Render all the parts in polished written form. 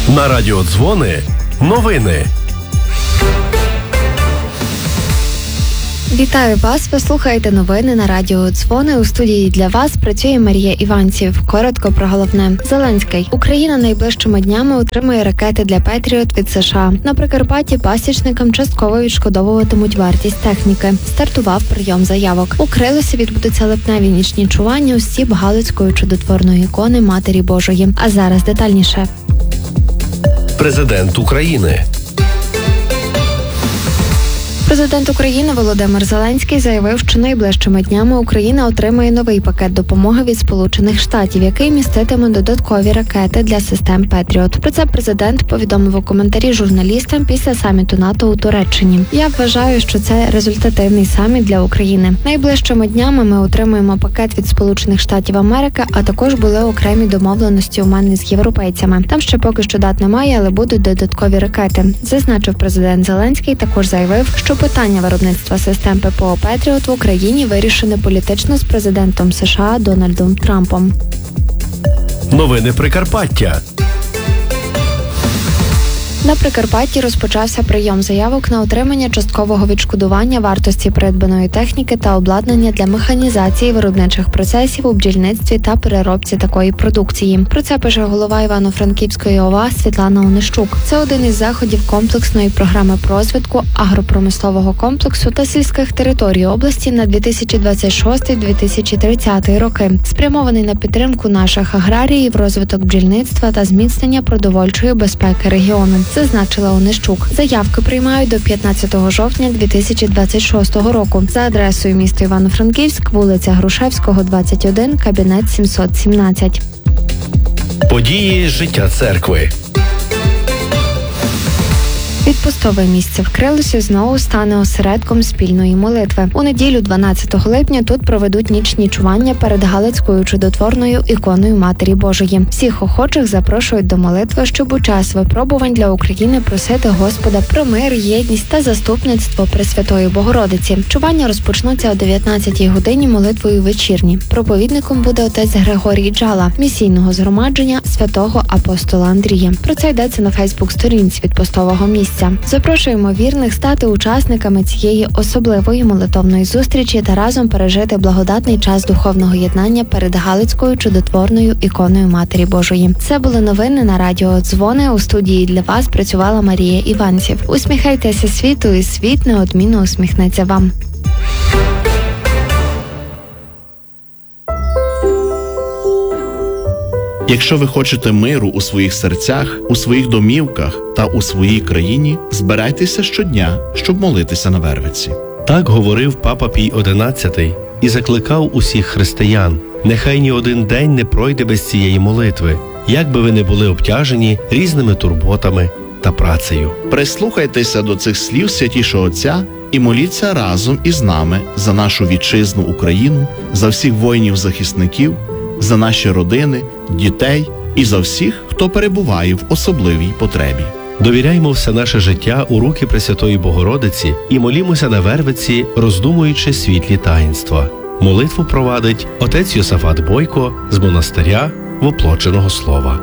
На радіо Дзвони новини. Вітаю вас! Ви слухаєте новини на радіо Дзвони. У студії для вас працює Марія Іванців. Коротко про головне. Зеленський. Україна найближчими днями отримає ракети для Петріот від США. На Прикарпатті пасічникам частково відшкодовуватимуть вартість техніки. Стартував прийом заявок. У Крилосі відбудуться липневі нічні чування осіб Галицької чудотворної ікони Матері Божої. А зараз детальніше. Президент України. Президент України Володимир Зеленський заявив, що найближчими днями Україна отримає новий пакет допомоги від Сполучених Штатів, який міститиме додаткові ракети для систем Петріот. Про це президент повідомив у коментарі журналістам після саміту НАТО у Туреччині. Я вважаю, що це результативний саміт для України. Найближчими днями ми отримаємо пакет від Сполучених Штатів Америки, а також були окремі домовленості у мене з європейцями. Там ще поки що дат немає, але будуть додаткові ракети. Зазначив президент Зеленський, також заявив, що питання виробництва систем ППО «Петріот» в Україні вирішене політично з президентом США Дональдом Трампом. Новини Прикарпаття. На Прикарпатті розпочався прийом заявок на отримання часткового відшкодування вартості придбаної техніки та обладнання для механізації виробничих процесів у бджільництві та переробці такої продукції. Про це пише голова Івано-Франківської ОВА Світлана Онищук. Це один із заходів комплексної програми розвитку агропромислового комплексу та сільських територій області на 2026-2030 роки, спрямований на підтримку наших аграріїв, розвиток бджільництва та зміцнення продовольчої безпеки регіону. Зазначила Онищук. Заявки приймають до 15 жовтня 2026 року за адресою місто Івано-Франківськ, вулиця Грушевського, 21, кабінет 717. Події життя церкви. Відпустове місце в Крилосі знову стане осередком спільної молитви. У неділю 12 липня тут проведуть нічні чування перед Галицькою чудотворною іконою Матері Божої. Всіх охочих запрошують до молитви, щоб у час випробувань для України просити Господа про мир, єдність та заступництво Пресвятої Богородиці. Чування розпочнуться о 19-й годині молитвою вечірні. Проповідником буде отець Григорій Джала, місійного згромадження святого апостола Андрія. Про це йдеться на Фейсбук-сторінці відпустового місця. Запрошуємо вірних стати учасниками цієї особливої молитовної зустрічі та разом пережити благодатний час духовного єднання перед Галицькою чудотворною іконою Матері Божої. Це були новини на радіо Дзвони. У студії для вас працювала Марія Іванців. Усміхайтеся світу, і світ неодмінно усміхнеться вам. Якщо ви хочете миру у своїх серцях, у своїх домівках та у своїй країні, збирайтеся щодня, щоб молитися на Вервиці. Так говорив Папа Пій XI і закликав усіх християн. Нехай ні один день не пройде без цієї молитви, як би ви не були обтяжені різними турботами та працею. Прислухайтеся до цих слів Святішого Отця і моліться разом із нами за нашу вітчизну Україну, за всіх воїнів-захисників, за наші родини, дітей і за всіх, хто перебуває в особливій потребі. Довіряймо все наше життя у руки Пресвятої Богородиці і молімося на Вервиці, роздумуючи світлі таїнства. Молитву провадить отець Йосафат Бойко з монастиря Воплоченого Слова.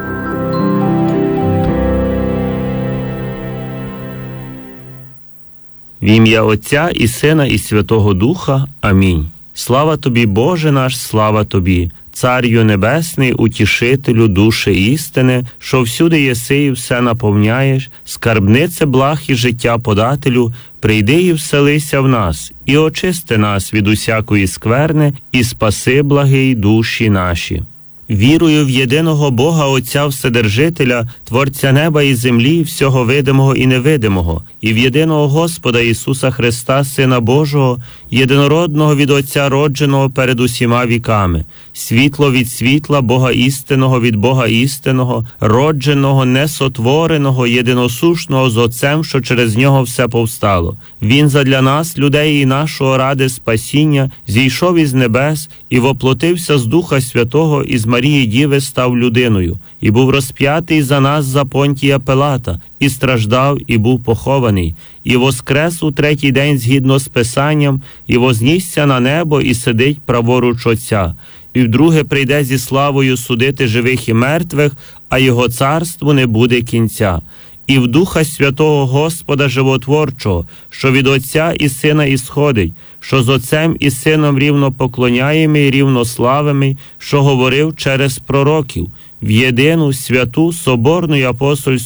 В ім'я Отця і Сина і Святого Духа. Амінь. Слава Тобі, Боже наш, слава Тобі, Царю Небесний, утішителю душі істини, що всюди єси і все наповняєш, скарбнице благ і життя подателю, прийди і вселися в нас, і очисти нас від усякої скверни, і спаси, благий, душі наші. Вірую в єдиного Бога Отця Вседержителя, Творця неба і землі, всього видимого і невидимого, і в єдиного Господа Ісуса Христа, Сина Божого, єдинородного від Отця родженого перед усіма віками, світло від світла, Бога істинного від Бога істинного, родженого, несотвореного, єдиносушного з Отцем, що через нього все повстало. Він задля нас, людей і нашого ради спасіння, зійшов із небес і воплотився з Духа Святого і з Марії Діви став людиною, і був розп'ятий за нас за Понтія Пилата, і страждав, і був похований, і воскрес у третій день згідно з Писанням, і вознісся на небо, і сидить праворуч Отця, і вдруге прийде зі славою судити живих і мертвих, а його царству не буде кінця. І в Духа Святого Господа Животворчого, що від Отця і Сина ісходить, що з Отцем і Сином рівно поклоняємо і рівно славимо, що говорив через пророків, в єдину святу соборну і апостольську